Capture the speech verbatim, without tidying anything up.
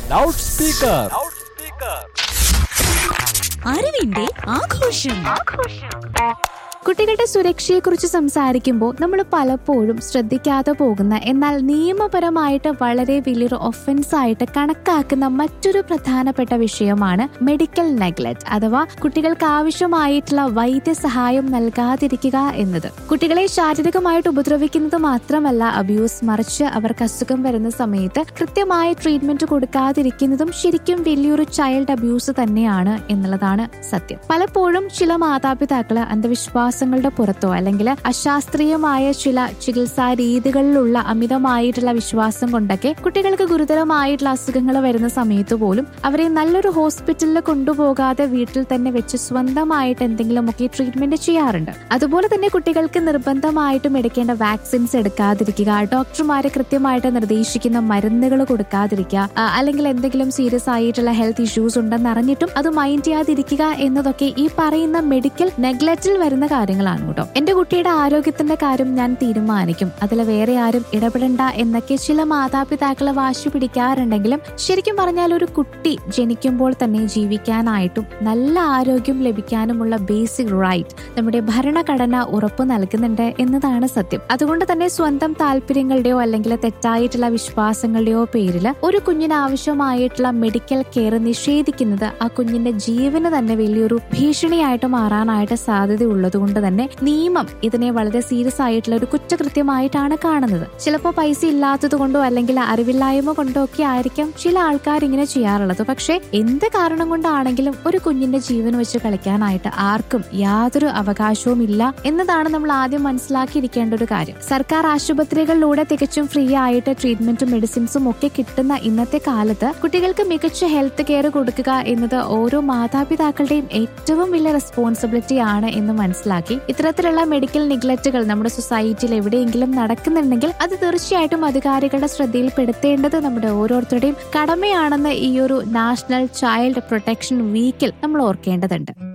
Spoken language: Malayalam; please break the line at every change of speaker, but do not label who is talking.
Loud speaker.
അറിവിന്റെ ആഘോഷം.
കുട്ടികളുടെ സുരക്ഷയെക്കുറിച്ച് സംസാരിക്കുമ്പോൾ നമ്മൾ പലപ്പോഴും ശ്രദ്ധിക്കാതെ പോകുന്ന എന്നാൽ നിയമപരമായിട്ട് വളരെ വലിയൊരു ഒഫൻസ് ആയിട്ട് കണക്കാക്കുന്ന മറ്റൊരു പ്രധാനപ്പെട്ട വിഷയമാണ് മെഡിക്കൽ നെഗ്ലക്റ്റ് അഥവാ കുട്ടികൾക്ക് ആവശ്യമായിട്ടുള്ള വൈദ്യസഹായം നൽകാതിരിക്കുക എന്നത്. കുട്ടികളെ ശാരീരികമായിട്ട് ഉപദ്രവിക്കുന്നത് മാത്രമല്ല അബ്യൂസ്, മറിച്ച് അവർക്ക് അസുഖം വരുന്ന സമയത്ത് കൃത്യമായ ട്രീറ്റ്മെന്റ് കൊടുക്കാതിരിക്കുന്നതും ശരിക്കും വലിയൊരു ചൈൽഡ് അബ്യൂസ് തന്നെയാണ് എന്നുള്ളതാണ് സത്യം. പലപ്പോഴും ചില മാതാപിതാക്കള് അന്ധവിശ്വാസം ങ്ങളുടെ പുറത്തോ അല്ലെങ്കിൽ അശാസ്ത്രീയമായ ചില ചികിത്സാ രീതികളിലുള്ള അമിതമായിട്ടുള്ള വിശ്വാസം കൊണ്ടൊക്കെ കുട്ടികൾക്ക് ഗുരുതരമായിട്ടുള്ള അസുഖങ്ങൾ വരുന്ന സമയത്ത് പോലും അവരെ നല്ലൊരു ഹോസ്പിറ്റലിൽ കൊണ്ടുപോകാതെ വീട്ടിൽ തന്നെ വെച്ച് സ്വന്തമായിട്ട് എന്തെങ്കിലുമൊക്കെ ട്രീറ്റ്മെന്റ് ചെയ്യാറുണ്ട്. അതുപോലെ തന്നെ കുട്ടികൾക്ക് നിർബന്ധമായിട്ടും എടുക്കേണ്ട വാക്സിൻസ് എടുക്കാതിരിക്കുക, ഡോക്ടർമാരെ കൃത്യമായിട്ട് നിർദ്ദേശിക്കുന്ന മരുന്നുകൾ കൊടുക്കാതിരിക്കുക, അല്ലെങ്കിൽ എന്തെങ്കിലും സീരിയസ് ആയിട്ടുള്ള ഹെൽത്ത് ഇഷ്യൂസ് ഉണ്ടെന്ന് അറിഞ്ഞിട്ടും അത് മൈൻഡ് ചെയ്യാതിരിക്കുക എന്നതൊക്കെ ഈ പറയുന്ന മെഡിക്കൽ നെഗ്ലക്റ്റിൽ വരുന്ന കാര്യങ്ങളാണ് കേട്ടോ. എന്റെ കുട്ടിയുടെ ആരോഗ്യത്തിന്റെ കാര്യം ഞാൻ തീരുമാനിക്കും, അതിൽ വേറെ ആരും ഇടപെടണ്ട എന്നൊക്കെ ചില മാതാപിതാക്കളെ വാശി പിടിക്കാറുണ്ടെങ്കിലും ശരിക്കും പറഞ്ഞാൽ ഒരു കുട്ടി ജനിക്കുമ്പോൾ തന്നെ ജീവിക്കാനായിട്ടും നല്ല ആരോഗ്യം ലഭിക്കാനുമുള്ള ബേസിക് റൈറ്റ് നമ്മുടെ ഭരണഘടന ഉറപ്പു നൽകുന്നുണ്ട് എന്നതാണ് സത്യം. അതുകൊണ്ട് തന്നെ സ്വന്തം താല്പര്യങ്ങളുടെയോ അല്ലെങ്കിൽ തെറ്റായിട്ടുള്ള വിശ്വാസങ്ങളുടെയോ പേരിൽ ഒരു കുഞ്ഞിന് ആവശ്യമായിട്ടുള്ള മെഡിക്കൽ കെയർ നിഷേധിക്കുന്നത് ആ കുഞ്ഞിന്റെ ജീവന് തന്നെ വലിയൊരു ഭീഷണിയായിട്ട് മാറാനായിട്ട് സാധ്യതയുള്ളത് കൊണ്ട് തന്നെ നിയമം ഇതിനെ വളരെ സീരിയസ് ആയിട്ടുള്ള ഒരു കുറ്റകൃത്യമായിട്ടാണ് കാണുന്നത്. ചിലപ്പോൾ പൈസ ഇല്ലാത്തത് കൊണ്ടോ അല്ലെങ്കിൽ അറിവില്ലായ്മ കൊണ്ടോ ഒക്കെ ആയിരിക്കാം ചില ആൾക്കാർ ഇങ്ങനെ ചെയ്യാറുള്ളത്. പക്ഷെ എന്ത് കാരണം കൊണ്ടാണെങ്കിലും ഒരു കുഞ്ഞിന്റെ ജീവൻ വെച്ച് കളിക്കാനായിട്ട് ആർക്കും യാതൊരു അവകാശവും ഇല്ല എന്നതാണ് നമ്മൾ ആദ്യം മനസ്സിലാക്കിയിരിക്കേണ്ട ഒരു കാര്യം. സർക്കാർ ആശുപത്രികളിലൂടെ തികച്ചും ഫ്രീ ആയിട്ട് ട്രീറ്റ്മെന്റും മെഡിസിൻസും ഒക്കെ കിട്ടുന്ന ഇന്നത്തെ കാലത്ത് കുട്ടികൾക്ക് മികച്ച ഹെൽത്ത് കെയർ കൊടുക്കുക എന്നത് ഓരോ മാതാപിതാക്കളുടെയും ഏറ്റവും വലിയ റെസ്പോൺസിബിലിറ്റി ആണ് എന്ന് മനസ്സിലാക്കി ഇത്തരത്തിലുള്ള മെഡിക്കൽ നെഗ്ലക്റ്റുകൾ നമ്മുടെ സൊസൈറ്റിയിൽ എവിടെയെങ്കിലും നടക്കുന്നുണ്ടെങ്കിൽ അത് തീർച്ചയായിട്ടും അധികാരികളുടെ ശ്രദ്ധയിൽപ്പെടുത്തേണ്ടത് നമ്മുടെ ഓരോരുത്തരുടെയും കടമയാണെന്ന് ഈ ഒരു നാഷണൽ ചൈൽഡ് പ്രൊട്ടക്ഷൻ വീക്കിൽ നമ്മൾ ഓർക്കേണ്ടതുണ്ട്.